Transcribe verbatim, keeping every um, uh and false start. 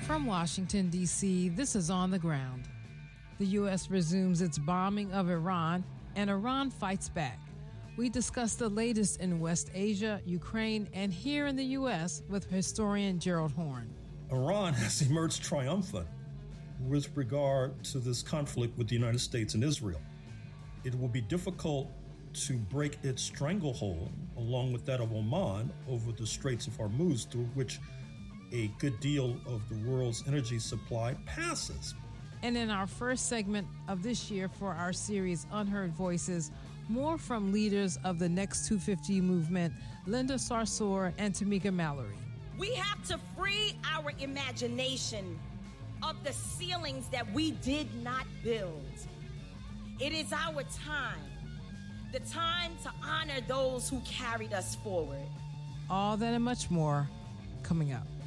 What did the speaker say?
From Washington, D C, this is On the Ground. The U S resumes its bombing of Iran, and Iran fights back. We discuss the latest in West Asia, Ukraine, and here in the U S with historian Gerald Horne. Iran has emerged triumphant with regard to this conflict with the United States and Israel. It will be difficult to break its stranglehold, along with that of Oman, over the Straits of Hormuz, through which a good deal of the world's energy supply passes. And in our first segment of this year for our series Unheard Voices, more from leaders of the Next two fifty movement, Linda Sarsour and Tamika Mallory. We have to free our imagination of the ceilings that we did not build. It is our time, the time to honor those who carried us forward. All that and much more coming up.